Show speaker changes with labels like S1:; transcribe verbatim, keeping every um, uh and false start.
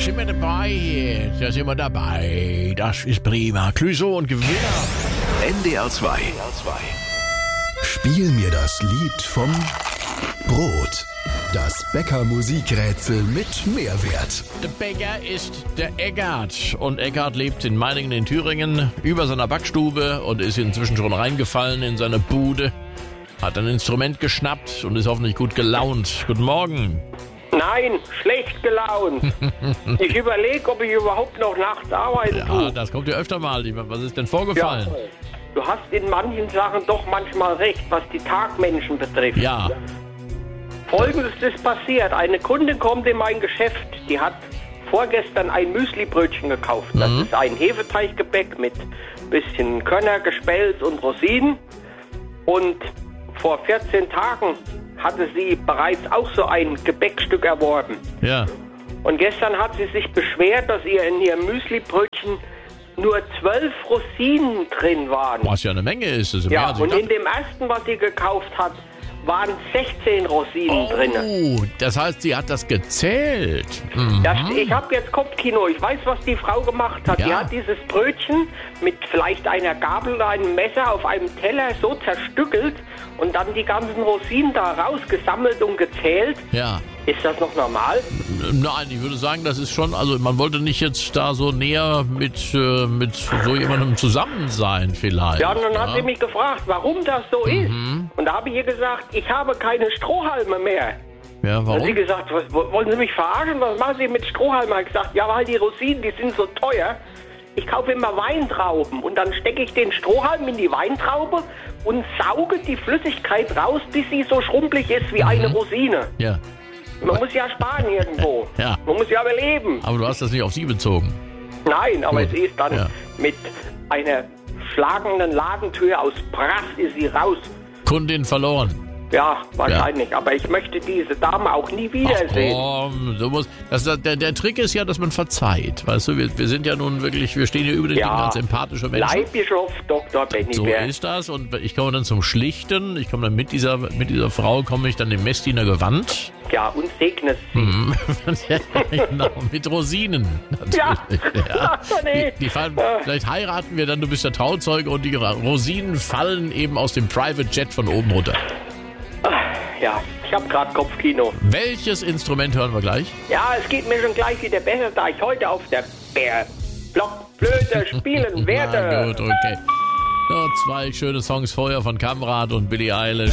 S1: sind wir dabei hier. Da sind wir dabei. Das ist prima. Clouseau und Gewinner.
S2: N D R zwei. Spiel mir das Lied vom Brot. Das Bäcker-Musikrätsel mit Mehrwert.
S1: Der Bäcker ist der Eckart. Und Eckart lebt in Meiningen in Thüringen über seiner Backstube und ist inzwischen schon reingefallen in seine Bude. Hat ein Instrument geschnappt und ist hoffentlich gut gelaunt. Guten Morgen.
S3: Nein, schlecht gelaunt. Ich überlege, ob ich überhaupt noch nachts arbeiten
S1: Ja,
S3: tue.
S1: das kommt ja öfter mal. Was ist denn vorgefallen?
S3: Ja, du hast in manchen Sachen doch manchmal recht, was die Tagmenschen betrifft.
S1: Ja.
S3: Folgendes ist passiert. Eine Kundin kommt in mein Geschäft, die hat vorgestern ein Müslibrötchen gekauft. Das
S1: Mhm.
S3: ist ein Hefeteiggebäck mit bisschen Körner, Gespelz und Rosinen. Und vor vierzehn Tagen hatte sie bereits auch so ein Gebäckstück erworben.
S1: Ja.
S3: Und gestern hat sie sich beschwert, dass ihr in ihrem Müslibrötchen nur zwölf Rosinen drin waren.
S1: Was ja eine Menge ist. Das ist mehr
S3: Ja,
S1: als ich
S3: und
S1: dachte.
S3: in dem ersten, was sie gekauft hat, waren sechzehn Rosinen drin.
S1: Oh, das heißt, sie hat das gezählt. Mhm.
S3: Das, ich habe jetzt Kopfkino. Ich weiß, was die Frau gemacht hat.
S1: Ja.
S3: Die hat dieses Brötchen mit vielleicht einer Gabel oder einem Messer auf einem Teller so zerstückelt und dann die ganzen Rosinen da rausgesammelt und gezählt.
S1: Ja.
S3: Ist das noch normal?
S1: Nein, ich würde sagen, das ist schon, also man wollte nicht jetzt da so näher mit, äh, mit so jemandem zusammen sein vielleicht.
S3: Ja, und dann
S1: ja.
S3: hat sie mich gefragt, warum das so ist. Und da habe ich ihr gesagt, ich habe keine Strohhalme mehr.
S1: Ja,
S3: Dann hat sie
S1: warum?
S3: gesagt, was, wollen Sie mich verarschen? Was machen Sie mit Strohhalmen? Ich habe gesagt, ja, weil die Rosinen, die sind so teuer. Ich kaufe immer Weintrauben und dann stecke ich den Strohhalm in die Weintraube und sauge die Flüssigkeit raus, bis sie so schrumpelig ist wie eine Rosine.
S1: Ja.
S3: Man muss ja sparen irgendwo.
S1: Ja.
S3: Man muss ja überleben.
S1: Aber du hast das nicht auf sie bezogen.
S3: Nein, aber
S1: Gut.
S3: es ist dann
S1: Ja.
S3: mit einer schlagenden Ladentür aus Brass ist sie raus.
S1: Kundin verloren.
S3: Ja, wahrscheinlich. Aber ich möchte diese Dame auch nie wiedersehen.
S1: Komm, du musst, das, der, der Trick ist ja, dass man verzeiht. Weißt du, wir, wir sind ja nun wirklich, wir stehen hier über den Dingen als empathische Menschen.
S3: Leihbischof Doktor Benny
S1: So
S3: Bär.
S1: ist das und ich komme dann zum Schlichten. Ich komme dann mit dieser, mit dieser Frau, komme ich dann im Messdiener Gewand.
S3: Ja, und segne sie.
S1: Mhm. Ja, genau, mit Rosinen.
S3: Ja,
S1: Natürlich. Ja.
S3: nee.
S1: Die, die fallen, vielleicht heiraten wir dann, du bist der Trauzeuge und die Rosinen fallen eben aus dem Private Jet von oben runter.
S3: Ja, ich habe gerade Kopfkino.
S1: Welches Instrument hören wir gleich?
S3: Ja, es geht mir schon gleich wieder besser, da ich heute auf der Bär Blockflöte spielen
S1: Na
S3: werde.
S1: gut, okay. Noch zwei schöne Songs vorher von Kamrat und Billie Eilish.